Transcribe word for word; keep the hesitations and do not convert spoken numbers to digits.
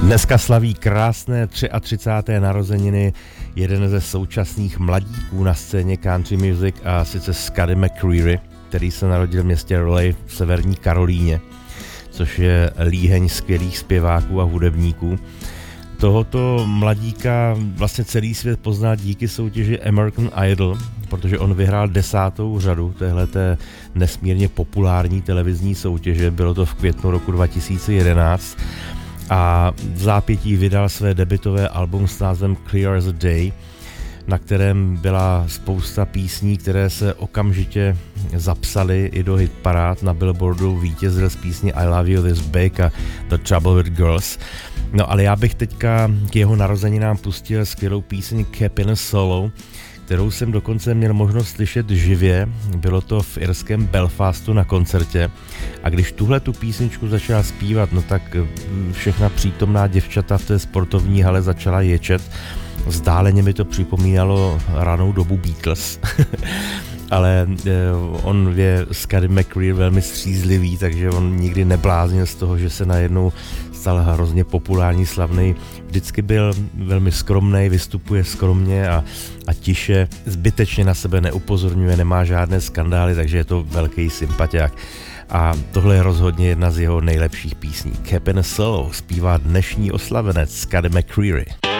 Dneska slaví krásné třicáté třetí narozeniny jeden ze současných mladíků na scéně country music, a sice Scotty McCreery, který se narodil v městě Raleigh v severní Karolíně, což je líheň skvělých zpěváků a hudebníků. Tohoto mladíka vlastně celý svět poznal díky soutěži American Idol, protože on vyhrál desátou řadu téhleté nesmírně populární televizní soutěže. Bylo to v květnu roku dva tisíce jedenáct a v zápětí vydal své debutové album s názvem Clear as a Day, na kterém byla spousta písní, které se okamžitě zapsaly i do hitparád. Na Billboardu vítězil z písně I Love You This Big a The Trouble with Girls. No ale já bych teďka k jeho narozeninám pustil skvělou píseň Happiness Solo, kterou jsem dokonce měl možnost slyšet živě. Bylo to v irském Belfastu na koncertě, a když tuhle tu písničku začala zpívat, no tak všechna přítomná děvčata v té sportovní hale začala ječet. Vzdáleně mi to připomínalo ranou dobu Beatles. Ale on je Scotty McCreery velmi střízlivý, takže on nikdy nebláznil z toho, že se najednou stal hrozně populární, slavný. Vždycky byl velmi skromný, vystupuje skromně a, a tiše, zbytečně na sebe neupozorňuje, nemá žádné skandály, takže je to velký sympatiák. A tohle je rozhodně jedna z jeho nejlepších písní. Happiness Solo zpívá dnešní oslavenec Scotty McCreery.